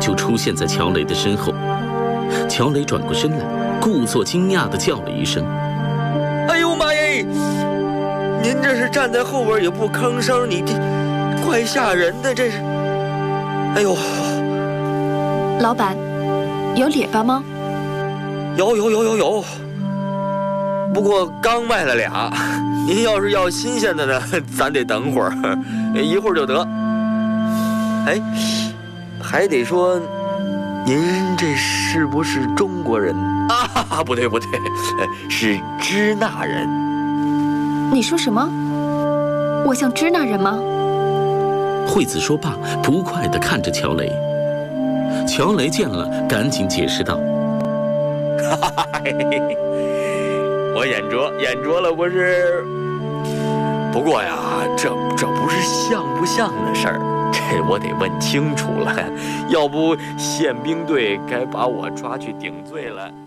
就出现在乔雷的身后。乔雷转过身来，故作惊讶地叫了一声：“ 哎呦妈耶！您这是站在后边也不吭声，你这怪吓人的，这是。哎呦， 老板，有列巴吗？ 有，不过刚卖了俩，您要是要新鲜的呢，咱得等会儿，一会儿就得。哎，还得说，您这是不是中国人啊？不对，是支那人。 你说什么？我像支那人吗？ 惠子说罢，不快地看着乔雷。乔雷见了，赶紧解释道：“ 我眼拙了，不是。不过呀，这不是像不像的事儿，这我得问清楚了，要不宪兵队该把我抓去顶罪了。”